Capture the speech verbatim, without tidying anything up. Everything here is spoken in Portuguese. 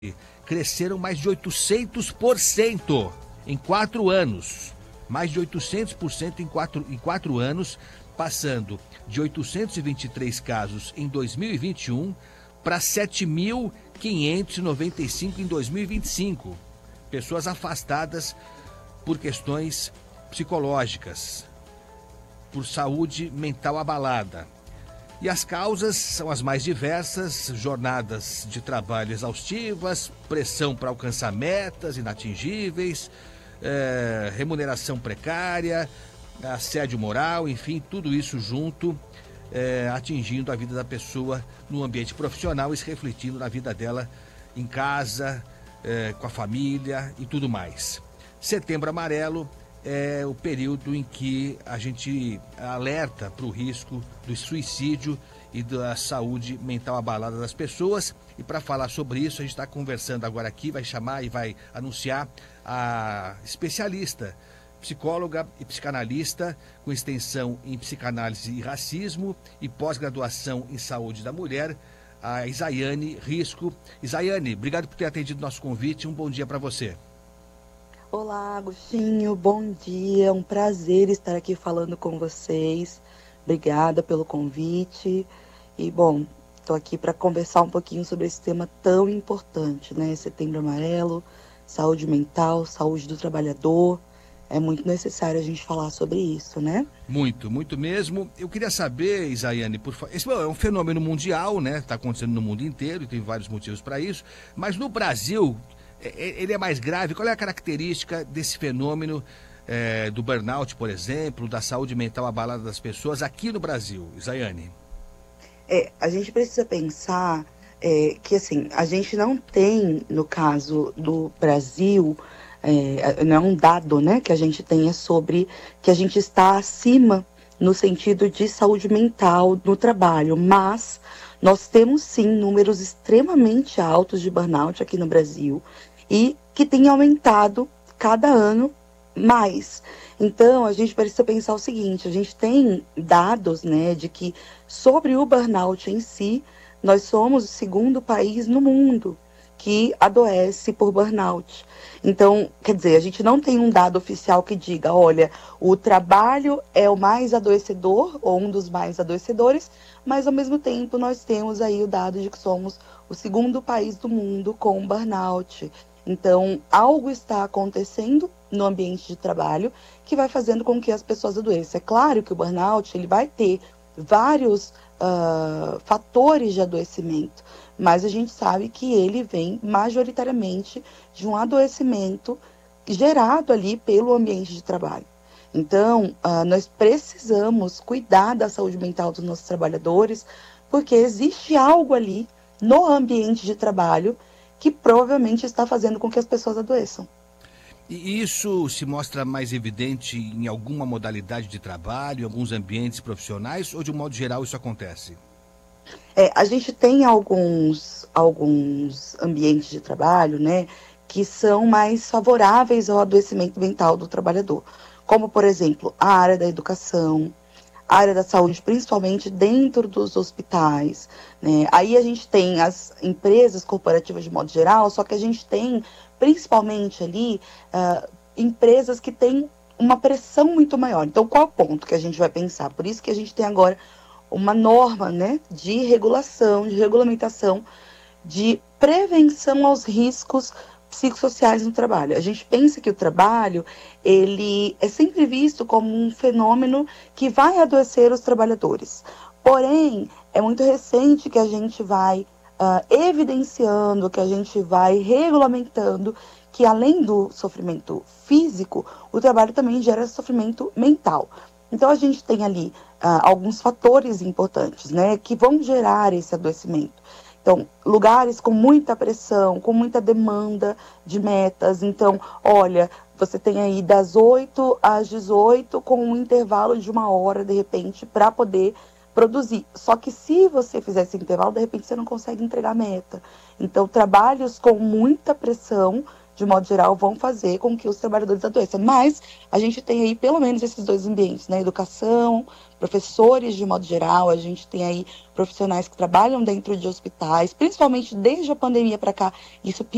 cresceram mais de oitocentos por cento em quatro anos. Mais de oitocentos por cento em quatro, em quatro anos, passando de oitocentos e vinte e três casos em dois mil e vinte e um para sete mil quinhentos e noventa e cinco em dois mil e vinte e cinco. Pessoas afastadas por questões psicológicas, por saúde mental abalada. E as causas são as mais diversas: jornadas de trabalho exaustivas, pressão para alcançar metas inatingíveis, é, remuneração precária, assédio moral, enfim, tudo isso junto, é, atingindo a vida da pessoa no ambiente profissional e se refletindo na vida dela em casa, é, com a família e tudo mais. Setembro Amarelo é o período em que a gente alerta para o risco do suicídio e da saúde mental abalada das pessoas. E para falar sobre isso, a gente está conversando agora aqui, vai chamar e vai anunciar a especialista, psicóloga e psicanalista com extensão em psicanálise e racismo e pós-graduação em saúde da mulher, a Isaiane Risco. Isaiane, obrigado por ter atendido nosso convite, um bom dia para você. Olá, Agostinho, bom dia, é um prazer estar aqui falando com vocês. Obrigada pelo convite. E, bom, estou aqui para conversar um pouquinho sobre esse tema tão importante, né? Setembro Amarelo, saúde mental, saúde do trabalhador. É muito necessário a gente falar sobre isso, né? Muito, muito mesmo. Eu queria saber, Isaiane, por favor, esse é um fenômeno mundial, né? Está acontecendo no mundo inteiro e tem vários motivos para isso. Mas no Brasil, ele é mais grave? Qual é a característica desse fenômeno é, do burnout, por exemplo, da saúde mental abalada das pessoas aqui no Brasil, Isaiane? É, a gente precisa pensar é, que, assim, a gente não tem, no caso do Brasil, é, não é um dado, né, que a gente tenha sobre que a gente está acima no sentido de saúde mental no trabalho, mas nós temos, sim, números extremamente altos de burnout aqui no Brasil, e que tem aumentado cada ano mais. Então, a gente precisa pensar o seguinte: a gente tem dados, né, de que sobre o burnout em si, nós somos o segundo país no mundo que adoece por burnout. Então, quer dizer, a gente não tem um dado oficial que diga, olha, o trabalho é o mais adoecedor, ou um dos mais adoecedores, mas ao mesmo tempo nós temos aí o dado de que somos o segundo país do mundo com burnout. Então, algo está acontecendo no ambiente de trabalho que vai fazendo com que as pessoas adoeçam. É claro que o burnout ele vai ter vários uh, fatores de adoecimento, mas a gente sabe que ele vem majoritariamente de um adoecimento gerado ali pelo ambiente de trabalho. Então, uh, nós precisamos cuidar da saúde mental dos nossos trabalhadores, porque existe algo ali no ambiente de trabalho que provavelmente está fazendo com que as pessoas adoeçam. E isso se mostra mais evidente em alguma modalidade de trabalho, em alguns ambientes profissionais, ou de um modo geral isso acontece? É, a gente tem alguns, alguns ambientes de trabalho, né, que são mais favoráveis ao adoecimento mental do trabalhador, como, por exemplo, a área da educação, a área da saúde, principalmente dentro dos hospitais, né? Aí a gente tem as empresas corporativas de modo geral, só que a gente tem, principalmente ali, uh, empresas que têm uma pressão muito maior. Então, qual é o ponto que a gente vai pensar? Por isso que a gente tem agora uma norma, né, de regulação, de regulamentação, de prevenção aos riscos psicossociais no trabalho. A gente pensa que o trabalho, ele é sempre visto como um fenômeno que vai adoecer os trabalhadores. Porém, é muito recente que a gente vai uh, evidenciando, que a gente vai regulamentando que, além do sofrimento físico, o trabalho também gera sofrimento mental. Então, a gente tem ali uh, alguns fatores importantes, né, que vão gerar esse adoecimento. Então, lugares com muita pressão, com muita demanda de metas. Então, olha, você tem aí das oito às dezoito com um intervalo de uma hora, de repente, para poder produzir. Só que se você fizer esse intervalo, de repente você não consegue entregar a meta. Então, trabalhos com muita pressão, de modo geral, vão fazer com que os trabalhadores adoeçam. Mas a gente tem aí pelo menos esses dois ambientes, né? Educação, professores de modo geral, a gente tem aí profissionais que trabalham dentro de hospitais, principalmente desde a pandemia para cá, isso